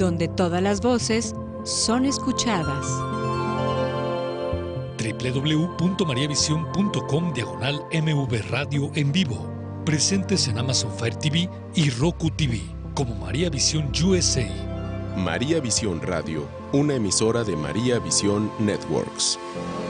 donde todas las voces son escuchadas. www.mariavision.com/MV Radio en vivo. Presentes en Amazon Fire TV y Roku TV como María Visión USA. María Visión Radio, una emisora de María Visión Networks.